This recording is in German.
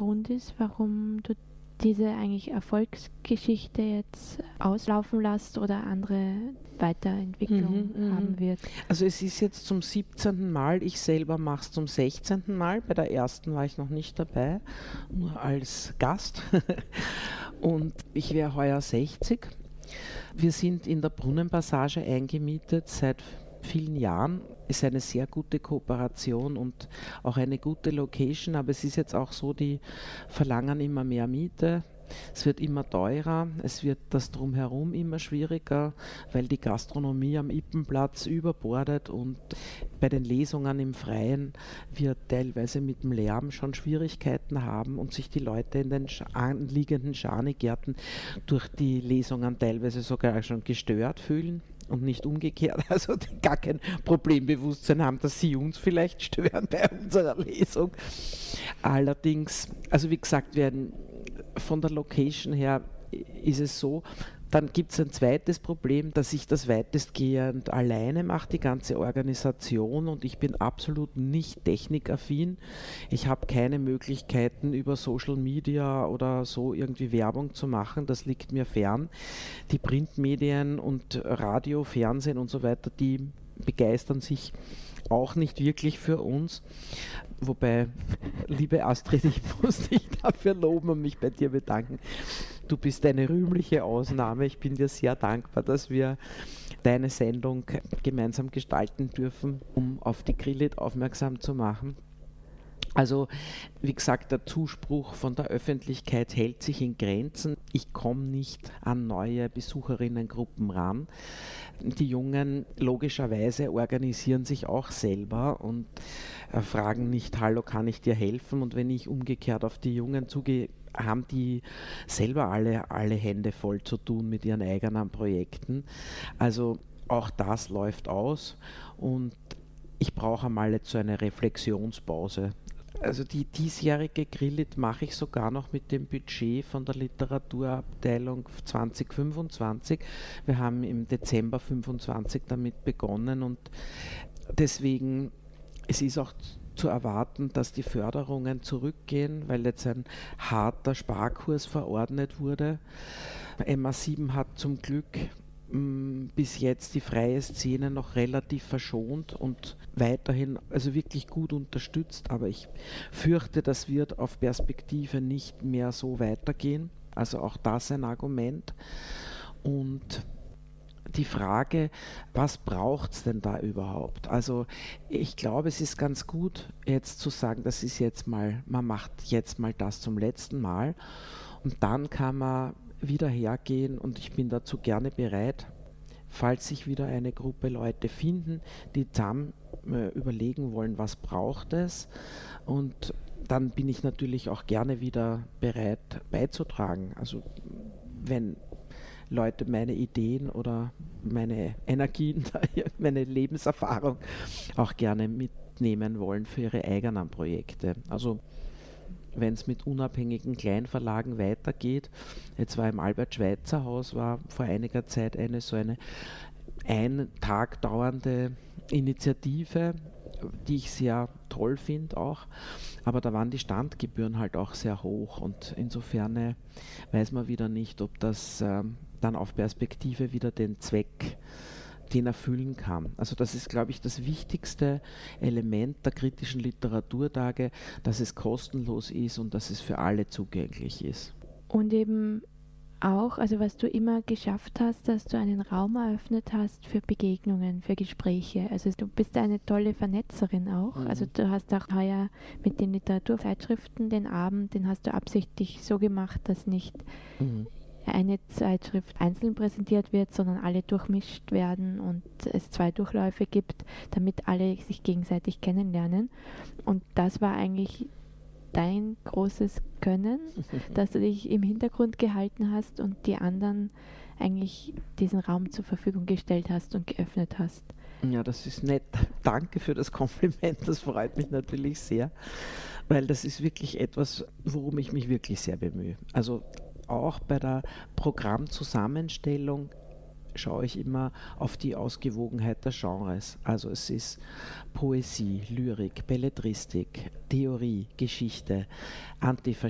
Grund ist, warum du diese eigentlich Erfolgsgeschichte jetzt auslaufen lässt oder andere Weiterentwicklung haben wird? Also es ist jetzt zum 17. Mal, ich selber mache es zum 16. Mal. Bei der ersten war ich noch nicht dabei, nur als Gast. Und ich wäre heuer 60. Wir sind in der Brunnenpassage eingemietet seit vielen Jahren. Ist eine sehr gute Kooperation und auch eine gute Location, aber es ist jetzt auch so, die verlangen immer mehr Miete. Es wird immer teurer, es wird das Drumherum immer schwieriger, weil die Gastronomie am Ippenplatz überbordet und bei den Lesungen im Freien wir teilweise mit dem Lärm schon Schwierigkeiten haben und sich die Leute in den anliegenden Schanigärten durch die Lesungen teilweise sogar schon gestört fühlen. Und nicht umgekehrt, also die gar kein Problembewusstsein haben, dass sie uns vielleicht stören bei unserer Lesung. Allerdings, also wie gesagt, von der Location her ist es so, dann gibt es ein zweites Problem, dass ich das weitestgehend alleine mache, die ganze Organisation, und ich bin absolut nicht technikaffin. Ich habe keine Möglichkeiten, über Social Media oder so irgendwie Werbung zu machen, das liegt mir fern. Die Printmedien und Radio, Fernsehen und so weiter, die begeistern sich auch nicht wirklich für uns. Wobei, liebe Astrid, ich muss dich dafür loben und mich bei dir bedanken. Du bist eine rühmliche Ausnahme. Ich bin dir sehr dankbar, dass wir deine Sendung gemeinsam gestalten dürfen, um auf die Grillit aufmerksam zu machen. Also, wie gesagt, der Zuspruch von der Öffentlichkeit hält sich in Grenzen. Ich komme nicht an neue Besucherinnengruppen ran. Die Jungen logischerweise organisieren sich auch selber und fragen nicht, hallo, kann ich dir helfen? Und wenn ich umgekehrt auf die Jungen zugehe, haben die selber alle Hände voll zu tun mit ihren eigenen Projekten. Also auch das läuft aus und ich brauche einmal jetzt so eine Reflexionspause. Also die diesjährige Grillit mache ich sogar noch mit dem Budget von der Literaturabteilung 2025. Wir haben im Dezember 25 damit begonnen und deswegen, es ist auch zu erwarten, dass die Förderungen zurückgehen, weil jetzt ein harter Sparkurs verordnet wurde. MA7 hat zum Glück bis jetzt die freie Szene noch relativ verschont und weiterhin also wirklich gut unterstützt, aber ich fürchte, das wird auf Perspektive nicht mehr so weitergehen. Also auch das ein Argument. Und die Frage, was braucht es denn da überhaupt? Also ich glaube, es ist ganz gut, jetzt zu sagen, das ist jetzt mal, man macht jetzt mal das zum letzten Mal und dann kann man wieder hergehen und ich bin dazu gerne bereit, falls sich wieder eine Gruppe Leute finden, die zusammen überlegen wollen, was braucht es, und dann bin ich natürlich auch gerne wieder bereit beizutragen. Also wenn Leute meine Ideen oder meine Energien, meine Lebenserfahrung auch gerne mitnehmen wollen für ihre eigenen Projekte. Also wenn es mit unabhängigen Kleinverlagen weitergeht. Jetzt war im Albert-Schweitzer-Haus war vor einiger Zeit eine ein Tag dauernde Initiative, die ich sehr toll finde auch, aber da waren die Standgebühren halt auch sehr hoch und insofern weiß man wieder nicht, ob das dann auf Perspektive wieder den Zweck den erfüllen kann. Also das ist, glaube ich, das wichtigste Element der kritischen Literaturtage, dass es kostenlos ist und dass es für alle zugänglich ist. Und eben auch, also was du immer geschafft hast, dass du einen Raum eröffnet hast für Begegnungen, für Gespräche. Also du bist eine tolle Vernetzerin auch. Also du hast auch heuer mit den Literaturzeitschriften den Abend, den hast du absichtlich so gemacht, dass nicht eine Zeitschrift einzeln präsentiert wird, sondern alle durchmischt werden und es 2 Durchläufe gibt, damit alle sich gegenseitig kennenlernen. Und das war eigentlich dein großes Können, dass du dich im Hintergrund gehalten hast und die anderen eigentlich diesen Raum zur Verfügung gestellt hast und geöffnet hast. Ja, das ist nett. Danke für das Kompliment, das freut mich natürlich sehr, weil das ist wirklich etwas, worum ich mich wirklich sehr bemühe. Also auch bei der Programmzusammenstellung schaue ich immer auf die Ausgewogenheit der Genres. Also es ist Poesie, Lyrik, Belletristik, Theorie, Geschichte, Antifaschismus,